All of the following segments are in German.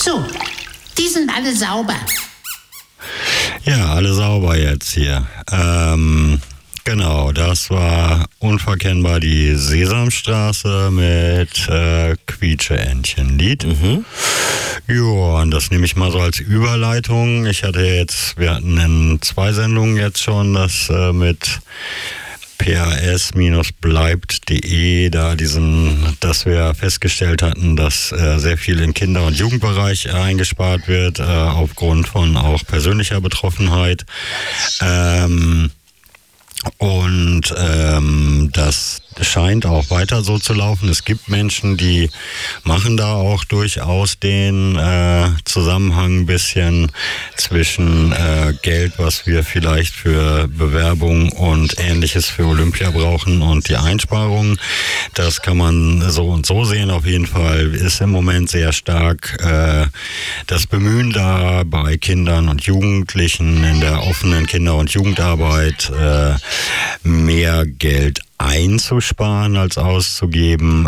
So, die sind alle sauber. Ja, alle sauber jetzt hier. Genau, das war unverkennbar die Sesamstraße mit Quietsche-Entchen-Lied. Ja, und das nehme ich mal so als Überleitung. Wir hatten in 2 Sendungen jetzt schon das mit pas-bleibt.de, dass wir festgestellt hatten, dass sehr viel im Kinder- und Jugendbereich eingespart wird, aufgrund von auch persönlicher Betroffenheit. Das scheint auch weiter so zu laufen. Es gibt Menschen, die machen da auch durchaus den Zusammenhang ein bisschen zwischen Geld, was wir vielleicht für Bewerbung und Ähnliches für Olympia brauchen, und die Einsparungen. Das kann man so und so sehen. Auf jeden Fall ist im Moment sehr stark das Bemühen da bei Kindern und Jugendlichen in der offenen Kinder- und Jugendarbeit, mehr Geld einzusparen als auszugeben.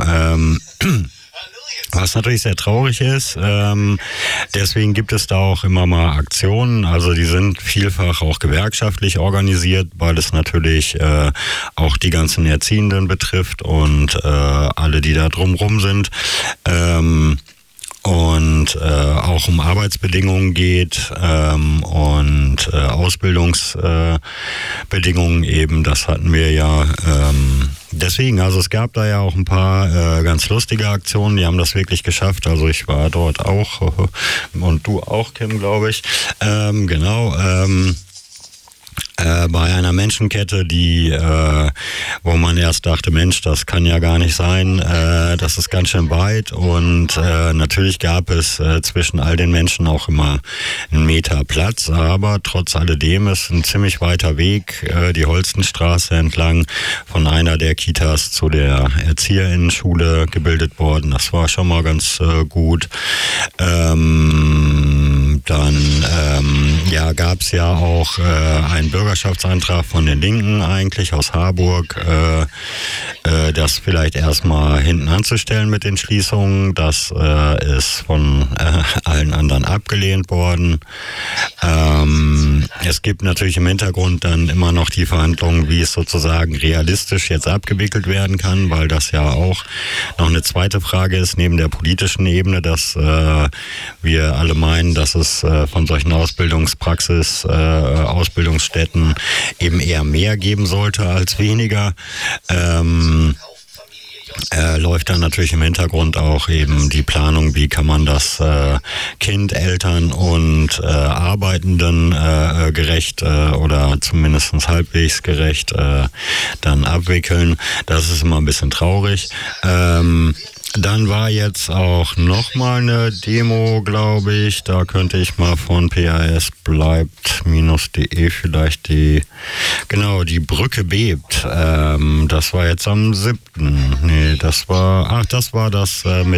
Was natürlich sehr traurig ist. Deswegen gibt es da auch immer mal Aktionen. Also die sind vielfach auch gewerkschaftlich organisiert, weil es natürlich auch die ganzen Erziehenden betrifft und alle, die da drumrum sind. Und auch um Arbeitsbedingungen geht und Ausbildungsbedingungen eben, das hatten wir ja. Deswegen, also es gab da ja auch ein paar ganz lustige Aktionen, die haben das wirklich geschafft. Also ich war dort auch und du auch, Kim, glaube ich. Bei einer Menschenkette, wo man erst dachte, Mensch, das kann ja gar nicht sein, das ist ganz schön weit, und natürlich gab es zwischen all den Menschen auch immer einen Meter Platz, aber trotz alledem ist ein ziemlich weiter Weg die Holstenstraße entlang von einer der Kitas zu der Erzieherinnenschule gebildet worden. Das war schon mal ganz gut. Gab es ja auch einen Bürgerschaftsantrag von den Linken eigentlich aus Harburg, das vielleicht erstmal hinten anzustellen mit den Schließungen. Das ist von allen anderen abgelehnt worden. Es gibt natürlich im Hintergrund dann immer noch die Verhandlungen, wie es sozusagen realistisch jetzt abgewickelt werden kann, weil das ja auch noch eine zweite Frage ist neben der politischen Ebene, dass wir alle meinen, dass es von solchen Ausbildungsstätten eben eher mehr geben sollte als weniger. Läuft dann natürlich im Hintergrund auch eben die Planung, wie kann man das Kind, Eltern und Arbeitenden gerecht oder zumindest halbwegs gerecht dann abwickeln. Das ist immer ein bisschen traurig. Dann war jetzt auch nochmal eine Demo, glaube ich. Da könnte ich mal von pasbleibt-de vielleicht die Brücke bebt. Das war jetzt am 7. Das war das mit